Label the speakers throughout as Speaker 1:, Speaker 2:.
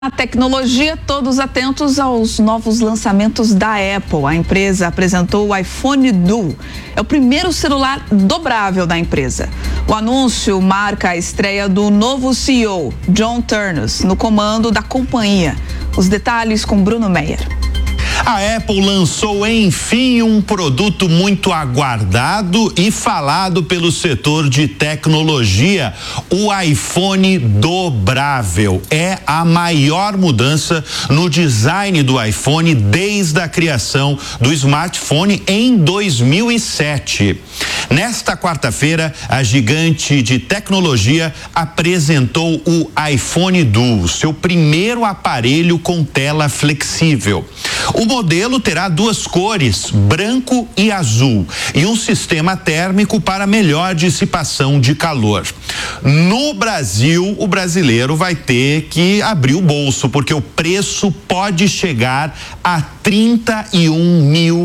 Speaker 1: A tecnologia, todos atentos aos novos lançamentos da Apple. A empresa apresentou o iPhone Duo. É o primeiro celular dobrável da empresa. O anúncio marca a estreia do novo CEO, John Ternus, no comando da companhia. Os detalhes com Bruno Meyer.
Speaker 2: A Apple lançou, enfim, um produto muito aguardado e falado pelo setor de tecnologia, o iPhone dobrável. É a maior mudança no design do iPhone desde a criação do smartphone em 2007. Nesta quarta-feira, a gigante de tecnologia apresentou o iPhone Duo, seu primeiro aparelho com tela flexível. O modelo terá duas cores, branco e azul, e um sistema térmico para melhor dissipação de calor. No Brasil, o brasileiro vai ter que abrir o bolso, porque o preço pode chegar a R$31 mil.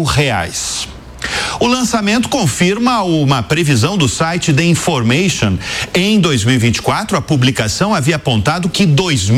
Speaker 2: O lançamento confirma uma previsão do site The Information. Em 2024, a publicação havia apontado que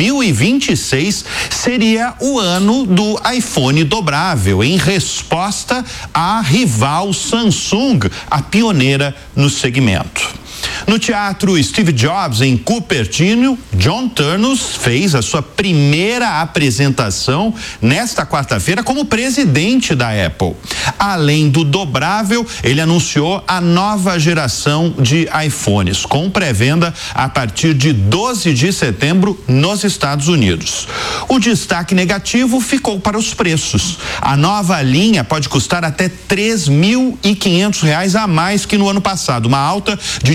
Speaker 2: 2026 seria o ano do iPhone dobrável, em resposta à rival Samsung, a pioneira no segmento. No teatro Steve Jobs, em Cupertino, John Ternus fez a sua primeira apresentação nesta quarta-feira como presidente da Apple. Além do dobrável, ele anunciou a nova geração de iPhones, com pré-venda a partir de 12 de setembro nos Estados Unidos. O destaque negativo ficou para os preços. A nova linha pode custar até R$3.500 a mais que no ano passado, uma alta de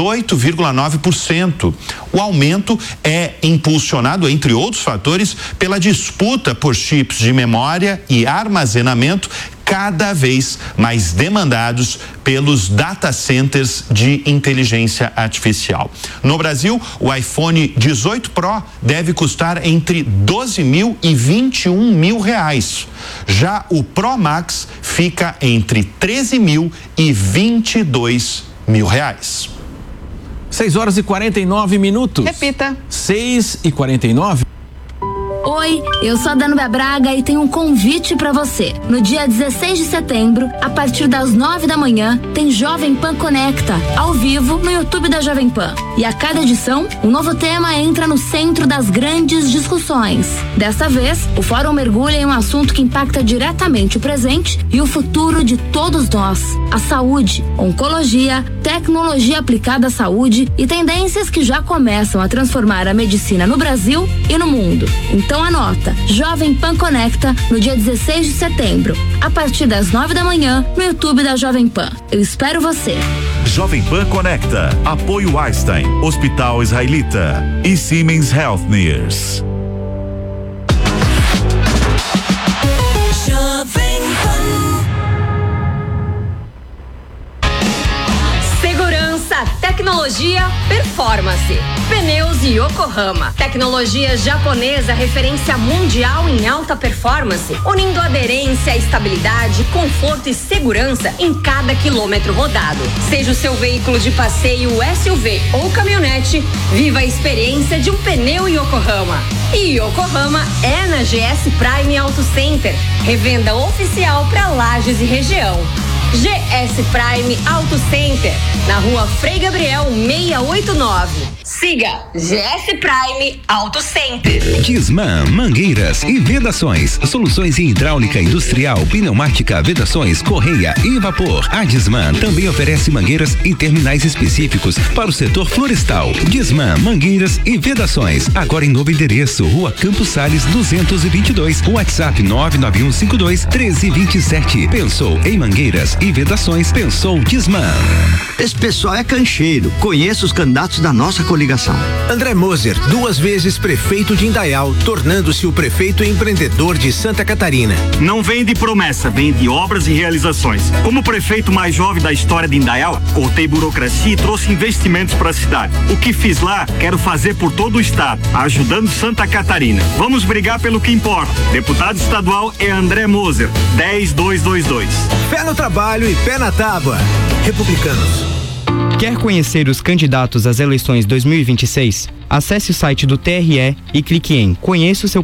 Speaker 2: 18,9%. O aumento é impulsionado, entre outros fatores, pela disputa por chips de memória e armazenamento cada vez mais demandados pelos data centers de inteligência artificial. No Brasil, o iPhone 18 Pro deve custar entre 12 mil e 21 mil reais. Já o Pro Max fica entre 13 mil e 22 mil reais.
Speaker 3: 6h49.
Speaker 1: Repita.
Speaker 3: 6h49.
Speaker 4: Oi, eu sou a Danúbia Braga e tenho um convite pra você. No dia 16 de setembro, a partir das 9 da manhã, tem Jovem Pan Conecta, ao vivo no YouTube da Jovem Pan. E a cada edição, um novo tema entra no centro das grandes discussões. Desta vez, o fórum mergulha em um assunto que impacta diretamente o presente e o futuro de todos nós: a saúde, oncologia, tecnologia aplicada à saúde e tendências que já começam a transformar a medicina no Brasil e no mundo. Então anota, Jovem Pan Conecta, no dia 16 de setembro, a partir das 9 da manhã, no YouTube da Jovem Pan. Eu espero você.
Speaker 5: Jovem Pan Conecta, apoio Einstein, Hospital Israelita e Siemens Healthineers.
Speaker 6: Jovem Pan. Segurança, tecnologia, performance. Pneus Yokohama. Tecnologia japonesa, referência mundial em alta performance, unindo aderência, estabilidade, conforto e segurança em cada quilômetro rodado. Seja o seu veículo de passeio, SUV ou caminhonete, viva a experiência de um pneu Yokohama. E Yokohama é na GS Prime Auto Center, revenda oficial para Lages e região. GS Prime Auto Center, na rua Frei Gabriel 689. Siga GS Prime Auto Center.
Speaker 7: Disman, mangueiras e vedações. Soluções em hidráulica industrial, pneumática, vedações, correia e vapor. A Disman também oferece mangueiras em terminais específicos para o setor florestal. Disman, mangueiras e vedações. Agora em novo endereço, Rua Campos Sales 222. WhatsApp 99152-1327. Pensou em mangueiras e vedações? Pensou Disman.
Speaker 8: Esse pessoal é cancheiro. Conheço os candidatos da nossa coligação.
Speaker 9: André Moser, 2 vezes prefeito de Indaial, tornando-se o prefeito empreendedor de Santa Catarina.
Speaker 10: Não vem de promessa, vem de obras e realizações. Como prefeito mais jovem da história de Indaial, cortei burocracia e trouxe investimentos para a cidade. O que fiz lá, quero fazer por todo o estado, ajudando Santa Catarina. Vamos brigar pelo que importa. Deputado estadual é André Moser, 10222.
Speaker 9: Pé no trabalho e pé na tábua. Republicanos.
Speaker 11: Quer conhecer os candidatos às eleições 2026? Acesse o site do TRE e clique em Conheça o seu